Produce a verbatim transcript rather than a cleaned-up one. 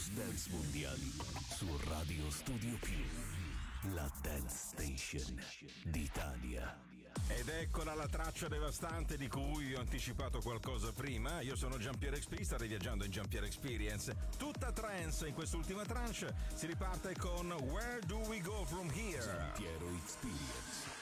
House Dance Mondiali su Radio Studio Più, la dance station d'Italia. Ed eccola la traccia devastante di cui vi ho anticipato qualcosa prima. Io sono Giampiero X P, state viaggiando in Giampiero Experience. Tutta trance in quest'ultima tranche. Si riparte con Where Do We Go From Here? Giampiero Experience.